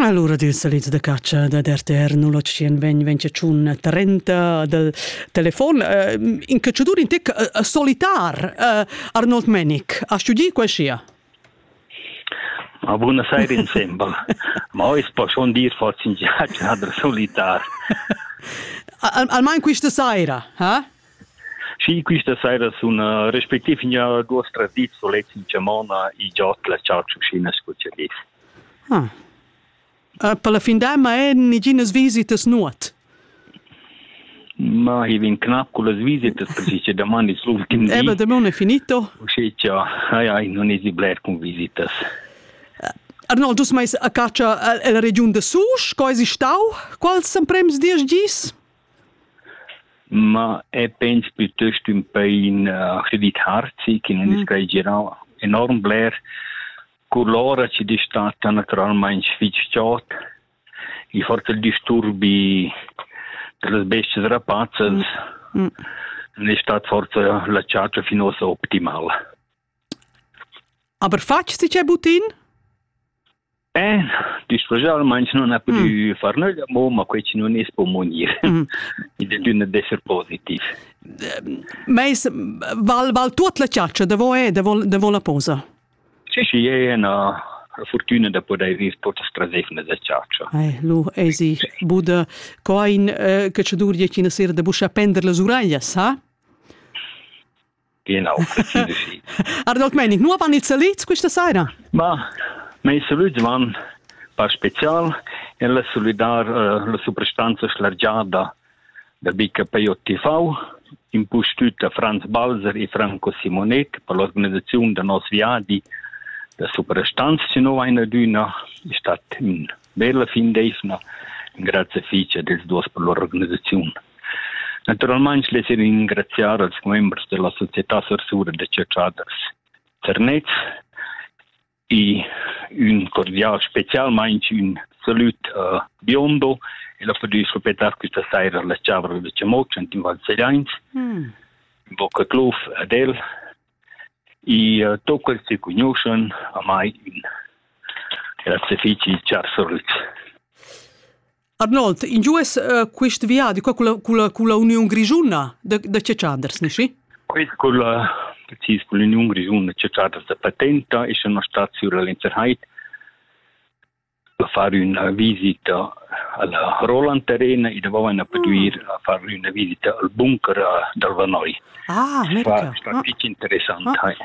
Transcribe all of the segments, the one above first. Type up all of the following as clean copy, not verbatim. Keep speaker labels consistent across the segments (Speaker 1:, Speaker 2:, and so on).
Speaker 1: Allora, du salits da caccia da RTR 0820 30 del telefon. In cacciadur in tec solitar, Arnold Menic. A studi qual sia?
Speaker 2: Ma buonasera insieme. Ma ora può schon dir forse in giaccia da solitar.
Speaker 1: Almeno questa sera, eh?
Speaker 2: Sì, questa sera sono rispettivamente due tradizioni soletti in Giamona e giotto la ciaccia uscina scuccialis.
Speaker 1: Per la fin d'anno è nigines visitas nuot.
Speaker 2: Ma io vin knapp con le visite perché domani l'ultimo giorno.
Speaker 1: Eba, domani è finito?
Speaker 2: Sì, non è zibler con visitas.
Speaker 1: Arnold, tu sei a caccia alla regione de Sus, cosa è stau? Quals sono prems dies gis?
Speaker 2: Ma penso piuttosto un po' in credit harzi, che non è scaigerato enorm bler. Con l'ora ci è stata naturalmente sficciata. E forse il disturbi delle bestie rapazze non è stato forse la ciaccia fino a ottimale.
Speaker 1: Aber facci c'è butin?
Speaker 2: Disposalmente non ha potuto fare nulla, ma questo non è per morire. Ed è di essere positivo.
Speaker 1: Ma val tutta la ciaccia, devo la posa?
Speaker 2: Sì, è una fortuna di poter avere tutte le strasefne da ciaccia.
Speaker 1: Lu, esi, Buda, coin, che ci duri una sera de busca pendere le oreglias, ha?
Speaker 2: Genau, sì.
Speaker 1: Arnold Menic, nu vanno il saliz questa sera?
Speaker 2: Ma i saluti vanno per speciale e la solidar, la soprastanza slargiata del BKP TV, impostuta Franz Balzer e Franco Simonet per l'organizzazione dei nostri viaggi. La soprastanza che noi abbiamo duna è stata una bella fin d'esna, grazie a Fice dels due per l'organizzazione. Naturalmente, le ringraziare als membri della società Sorsura de Ciacciaders Cernez e un cordiale specialmente un saluto a Biondo e la potuto ripetere questa sera alla Ciavra de Ciamoccia in Val Segliains, in Bocca Clof, Adel. E tutto quel che conoscono a mai grazie Fici Ciarsorlic.
Speaker 1: Arnold, in giues questo viaggio con la Unione Grigiuna da Ciacciaders, non sì?
Speaker 2: Questo con l'Unione Grigiuna da Ciacciaders da Patenta e sono stato sulla Lenzerheit a fare una visita alla Roland Arena e dopo a fare una visita al bunker del Vanoi.
Speaker 1: America.
Speaker 2: È stato interessante.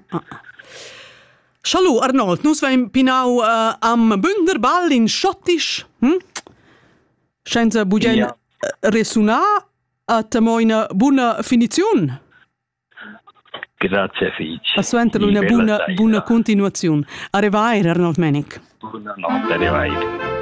Speaker 1: Shalom, Arnold, noi siamo pinau am Bünderball in Schottisch. Senza bugen resuna a una buona finizione.
Speaker 2: Grazie, Fici.
Speaker 1: A suentelo una buona continuazione. Arrivare, Arnold Menic.
Speaker 2: Buonanotte, arrivare.